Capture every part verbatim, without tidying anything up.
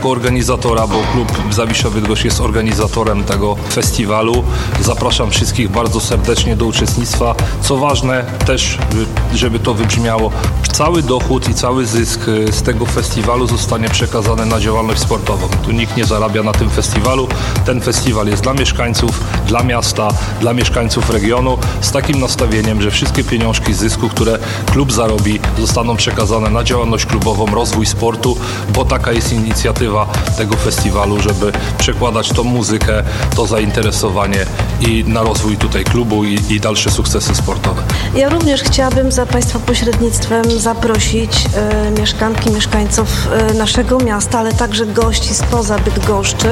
jako organizatora, bo klub Zawisza Bydgoszcz jest organizatorem tego festiwalu, zapraszam wszystkich bardzo serdecznie do uczestnictwa. Co ważne też, żeby to wybrzmiało, cały dochód i cały zysk z tego festiwalu zostanie przekazany na działalność sportową. Tu nikt nie zarabia na tym festiwalu. Ten festiwal jest dla mieszkańców, dla miasta, dla mieszkańców regionu z takim nastawieniem, że wszystkie pieniążki z zysku, które klub zarobi, zostaną przekazane na działalność klubową, rozwój sportu, bo taka jest inicjatywa tego festiwalu, żeby przekładać tą muzykę, to zainteresowanie i na rozwój tutaj klubu i, i dalsze sukcesy sportowe. Ja również chciałabym za Państwa pośrednictwem zaprosić e, mieszkanki, mieszkańców e, naszego miasta, ale także gości spoza Bydgoszczy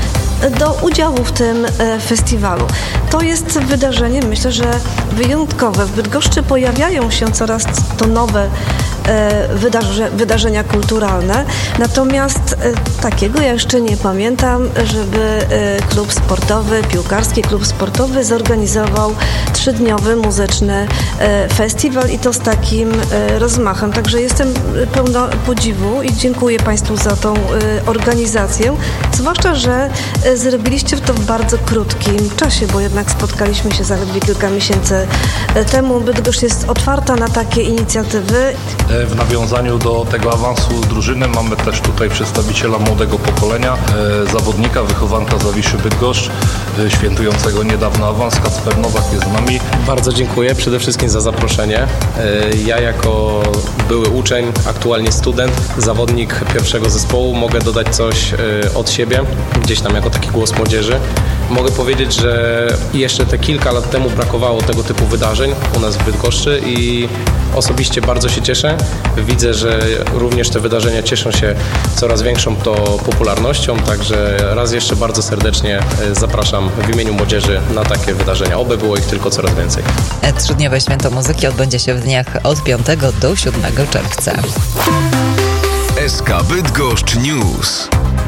do udziału w tym e, festiwalu. To jest wydarzenie, myślę, że wyjątkowe. W Bydgoszczy pojawiają się coraz to nowe e, wydarze, wydarzenia kulturalne, natomiast e, takiego ja jeszcze nie pamiętam, żeby e, klub sportowy, piłkarski klub sportowy zorganizował trzydniowy muzyczny e, festiwal i to z takim e, rozmachem. Także jestem pełna podziwu i dziękuję Państwu za tą e, organizację, zwłaszcza, że e, zrobiliście to w bardzo krótkim czasie, bo jednak spotkaliśmy się zaledwie kilka miesięcy temu. Bydgoszcz jest otwarta na takie inicjatywy. W nawiązaniu do tego awansu drużyny mamy też tutaj przedstawiciela młodego pokolenia, zawodnika, wychowanka Zawiszy Bydgoszcz, świętującego niedawno awans. Kacper Nowak jest z nami. Bardzo dziękuję przede wszystkim za zaproszenie. Ja jako były uczeń, aktualnie student, zawodnik pierwszego zespołu, mogę dodać coś od siebie, gdzieś tam jako taki głos młodzieży. Mogę powiedzieć, że jeszcze te kilka lat temu brakowało tego typu wydarzeń u nas w Bydgoszczy i osobiście bardzo się cieszę. Widzę, że również te wydarzenia cieszą się coraz większą to popularnością, także raz jeszcze bardzo serdecznie zapraszam w imieniu młodzieży na takie wydarzenia. Oby było ich tylko coraz więcej. Trzydniowe Święto Muzyki odbędzie się w dniach od piątego do siódmego czerwca. S K Bydgoszcz News.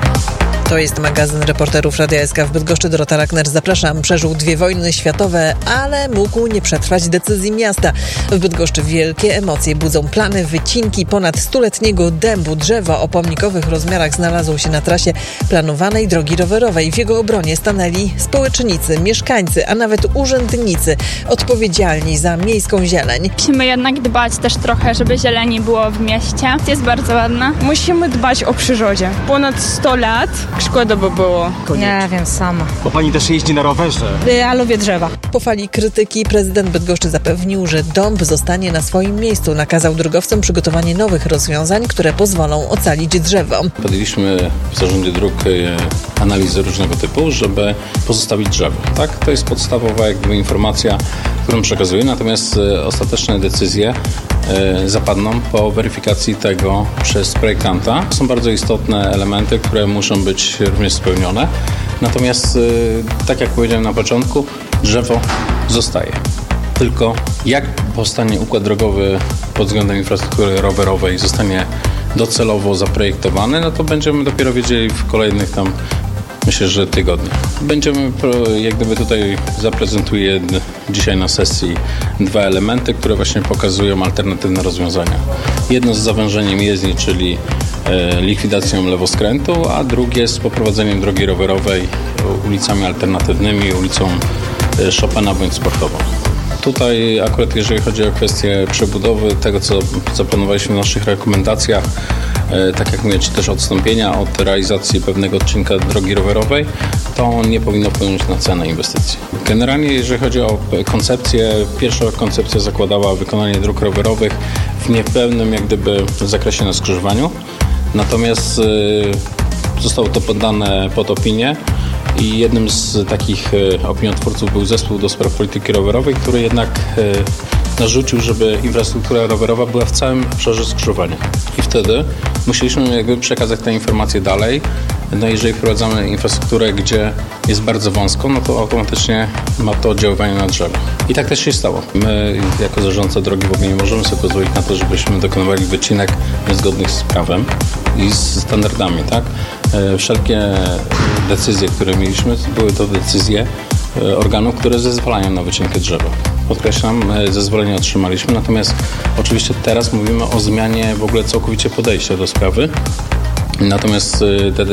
To jest magazyn reporterów Radia S K w Bydgoszczy. Dorota Lackner, zapraszam. Przeżył dwie wojny światowe, ale mógł nie przetrwać decyzji miasta. W Bydgoszczy wielkie emocje budzą plany wycinki ponad stuletniego dębu. Drzewo o pomnikowych rozmiarach znalazło się na trasie planowanej drogi rowerowej. W jego obronie stanęli społecznicy, mieszkańcy, a nawet urzędnicy odpowiedzialni za miejską zieleń. Musimy jednak dbać też trochę, żeby zieleni było w mieście. Jest bardzo ładna. Musimy dbać o przyrodzie. Ponad sto lat. Szkoda by było. Nie wiem, sama. Bo pani też jeździ na rowerze. Ja lubię drzewa. Po fali krytyki prezydent Bydgoszczy zapewnił, że dąb zostanie na swoim miejscu. Nakazał drogowcom przygotowanie nowych rozwiązań, które pozwolą ocalić drzewo. Podjęliśmy w zarządzie dróg analizy różnego typu, żeby pozostawić drzewo. Tak? To jest podstawowa jakby informacja, którą przekazuję. Natomiast ostateczne decyzje zapadną po weryfikacji tego przez projektanta. Są bardzo istotne elementy, które muszą być również spełnione. Natomiast, tak jak powiedziałem na początku, drzewo zostaje. Tylko jak powstanie układ drogowy pod względem infrastruktury rowerowej zostanie docelowo zaprojektowany, no to będziemy dopiero wiedzieli w kolejnych tam, myślę, że tygodniach. Będziemy, jak gdyby tutaj zaprezentuję dzisiaj na sesji dwa elementy, które właśnie pokazują alternatywne rozwiązania. Jedno z zawężeniem jezdni, czyli likwidacją lewoskrętu, a drugie z poprowadzeniem drogi rowerowej ulicami alternatywnymi, ulicą Chopina bądź sportową. Tutaj akurat jeżeli chodzi o kwestię przebudowy tego, co zaplanowaliśmy w naszych rekomendacjach, tak jak mówię, czy też odstąpienia od realizacji pewnego odcinka drogi rowerowej, to nie powinno wpłynąć na cenę inwestycji. Generalnie jeżeli chodzi o koncepcję, pierwsza koncepcja zakładała wykonanie dróg rowerowych w niepełnym jak gdyby zakresie na skrzyżowaniu, natomiast zostało to poddane pod opinię i jednym z takich opiniotwórców był zespół do spraw polityki rowerowej, który jednak narzucił, żeby infrastruktura rowerowa była w całym obszarze skrzyżowania. I wtedy musieliśmy jakby przekazać te informacje dalej. No jeżeli wprowadzamy infrastrukturę, gdzie jest bardzo wąsko, no to automatycznie ma to oddziaływanie na drzewo. I tak też się stało. My jako zarządca drogi w ogóle nie możemy sobie pozwolić na to, żebyśmy dokonywali wycinek niezgodnych z prawem i z standardami, tak? Wszelkie decyzje, które mieliśmy, były to decyzje organów, które zezwalają na wycinkę drzewa. Podkreślam, zezwolenie otrzymaliśmy, natomiast oczywiście teraz mówimy o zmianie w ogóle całkowicie podejścia do sprawy. Natomiast te